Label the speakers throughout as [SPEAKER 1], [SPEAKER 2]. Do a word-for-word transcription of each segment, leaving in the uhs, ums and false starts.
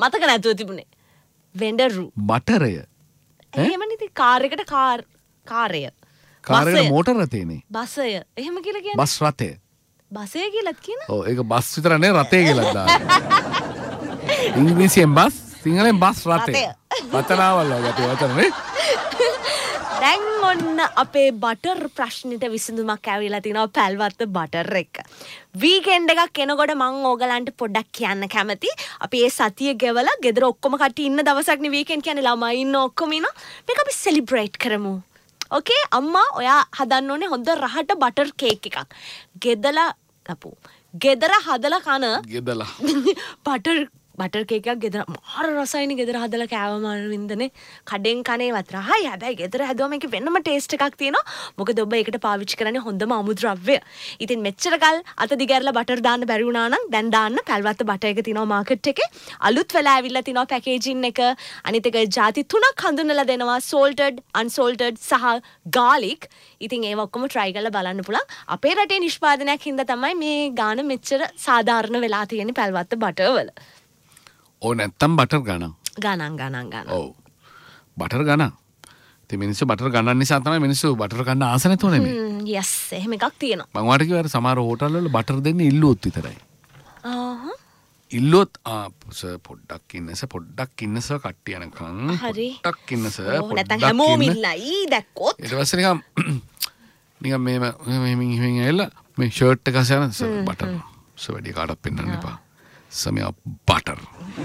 [SPEAKER 1] මතක නැතුව තිබුණේ. වෙන්ඩරු.
[SPEAKER 2] බටරය.
[SPEAKER 1] එහෙමනේ ඉතින් කාර් එකට කාර් කාර්ය.
[SPEAKER 2] කාර්යයට මෝටර රථයනේ.
[SPEAKER 1] බසය. එහෙම කියලා කියන්නේ.
[SPEAKER 2] බස් රථය.
[SPEAKER 1] බසය කියලාත් කියන.
[SPEAKER 2] ඔව් ඒක බස් විතර නේ රථය කියලා දානවා. ඉංග්‍රීසියෙන් බස් සිංහලෙන් බස් රථය. වචනාවල් වගේ වචන නේ.
[SPEAKER 1] දැන් ඔන්න අපේ බටර් ප්‍රශ්නෙට විසඳුමක් ඇවිල්ලා තිනවා පැල්වත්ත බටර් එක. වීකෙන්ඩ් එකක් එනකොට මම ඕගලන්ට පොඩ්ඩක් කියන්න කැමති. අපි මේ සතිය ගෙවලා ගෙදර ඔක්කොම කට්ටිය ඉන්න දවසක් නේ වීකෙන්ඩ් කියන්නේ ළමයි ඉන්න ඔක්කොම ඉන්න. මේක අපි සෙලිබ්‍රේට් කරමු. ඕකේ අම්මා ඔයා හදන්න ඕනේ හොඳ රහට බටර් කේක් එකක්. ගෙදලා අපු. ගෙදර හදලා කන.
[SPEAKER 2] ගෙදලා.
[SPEAKER 1] බටර් බටර් කේක් එකක් ගෙදර මාර රසයිනේ ගෙදර හදලා කෑවම වින්දනේ කඩෙන් කනේවත් රහයි හැබැයි ගෙදර හැදුවම මේකේ වෙනම ටේස්ට් එකක් තියෙනවා මොකද ඔබ ඒකට පාවිච්චි කරන්නේ හොඳම අමුද්‍රව්‍ය. ඉතින් මෙච්චර කල් අත දිගහැරලා බටර් දාන්න බැරි වුණා නම් දැන් දාන්න පැල්වත්ත බටර් එක තියෙනවා මාකට් එකේ අලුත් වෙලා ඇවිල්ලා තියෙනවා පැකේජින් එක අනිත් එක ಜಾති තුනක් හඳුන්වලා දෙනවා salted unsalted සහ garlic. ඉතින් ඒව ඔක්කොම try කරලා බලන්න පුළුවන්. අපේ රටේ නිෂ්පාදනයක් හින්දා තමයි මේ ගාන මෙච්චර සාධාරණ වෙලා තියෙන්නේ පැල්වත්ත බටර් වල.
[SPEAKER 2] ඕ නැත්තම් බටර් ගණන්.
[SPEAKER 1] ගණන් ගණන් ගණන්.
[SPEAKER 2] ඔව්. බටර් ගණන්. ඉතින් මිනිස්සු බටර් ගණන් නිසා තමයි මිනිස්සු බටර් ගන්න ආස නැතුව නෙමෙයි.
[SPEAKER 1] හ්ම් යස් එහෙම එකක් තියෙනවා.
[SPEAKER 2] මම වාට කිව්වා සමහර හෝටල් වල බටර් දෙන්නේ ඉල්ලුවොත් විතරයි.
[SPEAKER 1] ආහ්.
[SPEAKER 2] ඉල්ලුවොත් ආ සර් පොඩ්ඩක් ඉන්න සර් පොඩ්ඩක් ඉන්න සර් කට්ටිය යනකම් පොඩ්ඩක් ඉන්න සර්
[SPEAKER 1] පොඩ්ඩක් නැත්නම් හැමෝම ඉන්නයි දැක්කොත්.
[SPEAKER 2] ඊට පස්සේ නිකන් නිකන් මේ මෙහෙම මෙහෙම ඇවිල්ලා මේ ෂර්ට් එක අසන සර් බටර් සර් වැඩි කාටවත් පෙන්වන්න එපා. සමය බටර්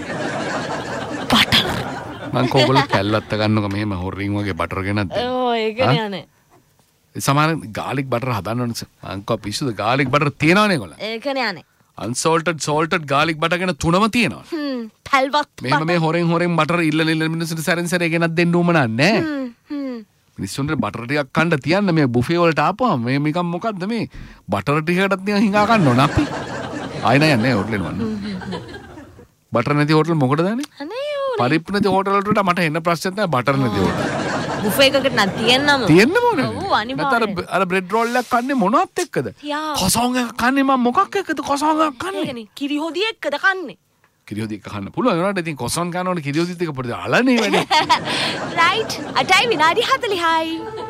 [SPEAKER 2] බටර් මං කෝගොල්ලෝ කැල්ලත්ත ගන්නකො මෙහෙම හොරින් වගේ බටර් ගෙනත් දෙන්න.
[SPEAKER 1] ඔව් ඒකනේ යන්නේ.
[SPEAKER 2] සමහර ගාලික් බටර් හදන්න ඕනේ මං කෝ පිස්සුද ගාලික් බටර් තියනවනේ ඒගොල්ලෝ.
[SPEAKER 1] ඒකනේ යන්නේ.
[SPEAKER 2] unsalted salted garlic බටර් ගැන තුනම තියෙනවා.
[SPEAKER 1] හ්ම් පැල්වත්
[SPEAKER 2] මෙහෙම මේ හොරෙන් හොරෙන් බටර් ඉල්ලන ඉල්ලන මිනිස්සුන්ට සැරෙන් සැරේ ගෙනත් දෙන්න උම නෑ.
[SPEAKER 1] හ්ම් හ්ම්
[SPEAKER 2] මිනිස්සුන්ට බටර් ටිකක් කන්න තියන්න මේ බුෆේ වලට ආපුවම මේ නිකන් මොකද්ද මේ බටර් ටිකකටත් නිකන් හිඟා ගන්න ඕන අපි. ආයෙ නෑ යන්නේ හොටලෙන් වන්න. බටර් නැති හොටල් මොකටද දන්නේ?
[SPEAKER 1] අනේ
[SPEAKER 2] පරිප්පු නැති හොටල් වලට මට එන්න ප්‍රශ්නයක් නැහැ බටර් නැති හොටල්.
[SPEAKER 1] බුෆේ එකකට නම් තියෙන්නම.
[SPEAKER 2] තියෙන්න ඕනේ.
[SPEAKER 1] ඔව් අනිවාර්යෙන්.
[SPEAKER 2] නැත්නම් අර බ්‍රෙඩ් රෝල් එකක් කන්නේ මොනවත් එක්කද? කොසෝන් එකක් කන්නේ මම මොකක් එක්කද කොසෝන් එකක් කන්නේ?
[SPEAKER 1] ඒකනේ කිරි හොදි එක්කද කන්නේ?
[SPEAKER 2] කිරි හොදි එක්ක කන්න පුළුවන්. ඒනට ඉතින් කොසෝන් කනවනේ කිරි හොදිත් එක්ක පොඩි අලනේ වැඩි.
[SPEAKER 1] රයිට්. අටයි විනාඩි හතලිහයි.